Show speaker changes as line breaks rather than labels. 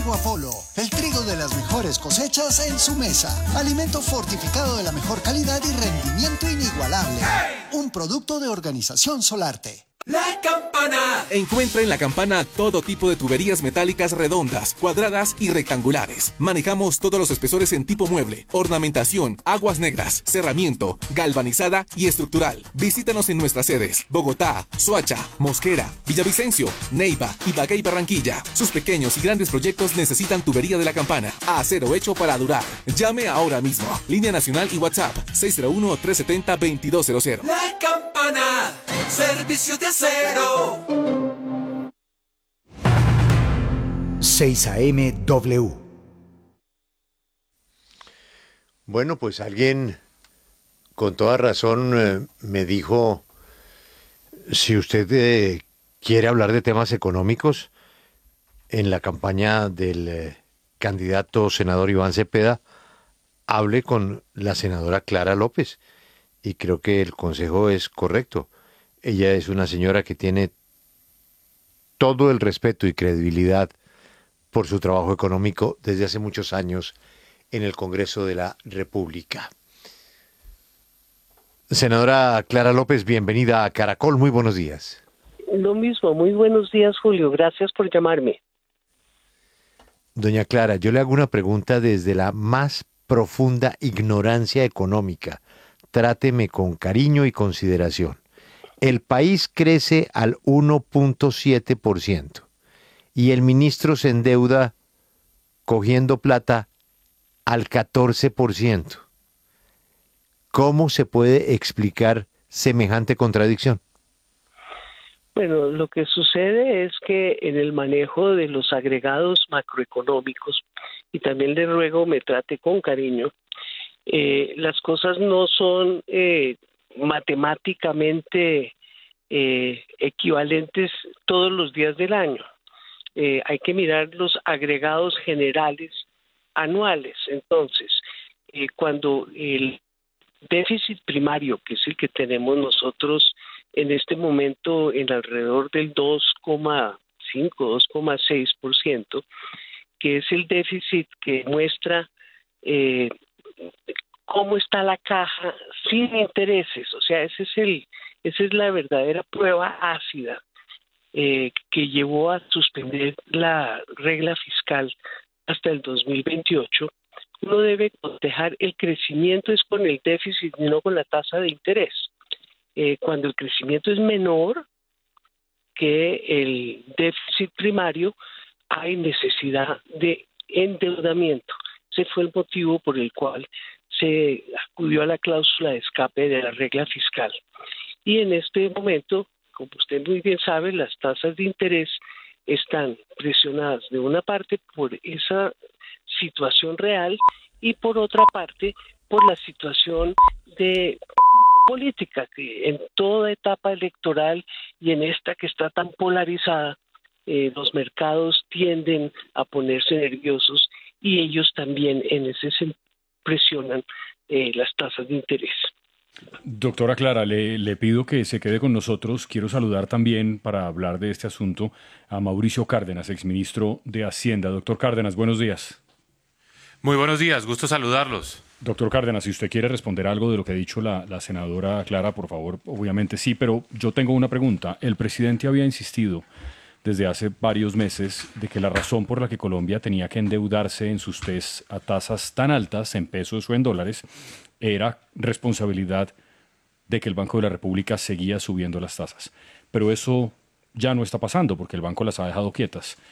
Trigo Apolo, el trigo de las mejores cosechas en su mesa. Alimento fortificado de la mejor calidad y rendimiento inigualable. Un producto de Organización Solarte.
La Campana.
Encuentra en La Campana todo tipo de tuberías metálicas redondas, cuadradas y rectangulares. Manejamos todos los espesores en tipo mueble, ornamentación, aguas negras, cerramiento, galvanizada y estructural. Visítanos en nuestras sedes: Bogotá, Soacha, Mosquera, Villavicencio, Neiva, Ibagué y Barranquilla. Sus pequeños y grandes proyectos necesitan tubería de La Campana. Acero hecho para durar. Llame ahora mismo. Línea nacional y WhatsApp 601-370-2200.
La Campana. Servicios de acero.
6 AM W.
Bueno, pues alguien con toda razón me dijo, si usted quiere hablar de temas económicos, en la campaña del candidato senador Iván Cepeda, hable con la senadora Clara López. Y creo que el consejo es correcto. Ella es una señora que tiene todo el respeto y credibilidad por su trabajo económico desde hace muchos años en el Congreso de la República. Senadora Clara López, bienvenida a Caracol, muy buenos días.
Lo mismo, muy buenos días, Julio, gracias por llamarme.
Doña Clara, yo le hago una pregunta desde la más profunda ignorancia económica. Tráteme con cariño y consideración. El país crece al 1.7% y el ministro se endeuda cogiendo plata al 14%. ¿Cómo se puede explicar semejante contradicción?
Bueno, lo que sucede es que en el manejo de los agregados macroeconómicos, y también le ruego me trate con cariño, las cosas no son matemáticamente equivalentes todos los días del año. Hay que mirar los agregados generales anuales. Entonces, cuando el déficit primario, que es el que tenemos nosotros en este momento en alrededor del 2,5, 2,6%, que es el déficit que muestra cómo está la caja sin intereses, o sea, esa es la verdadera prueba ácida que llevó a suspender la regla fiscal hasta el 2028. Uno debe cotejar el crecimiento es con el déficit y no con la tasa de interés. Cuando el crecimiento es menor que el déficit primario, hay necesidad de endeudamiento. Ese fue el motivo por el cual se acudió a la cláusula de escape de la regla fiscal. Y en este momento, como usted muy bien sabe, las tasas de interés están presionadas de una parte por esa situación real y por otra parte por la situación de política, que en toda etapa electoral y en esta que está tan polarizada, los mercados tienden a ponerse nerviosos y ellos también en ese sentido presionan las tasas de interés.
Doctora Clara, le pido que se quede con nosotros. Quiero saludar también, para hablar de este asunto, a Mauricio Cárdenas, exministro de Hacienda. Doctor Cárdenas, buenos días.
Muy buenos días, gusto saludarlos.
Doctor Cárdenas, si usted quiere responder algo de lo que ha dicho la senadora Clara, por favor, obviamente sí, pero yo tengo una pregunta. El presidente había insistido desde hace varios meses de que la razón por la que Colombia tenía que endeudarse en sus test a tasas tan altas, en pesos o en dólares, era responsabilidad de que el Banco de la República seguía subiendo las tasas. Pero eso ya no está pasando porque el banco las ha dejado quietas.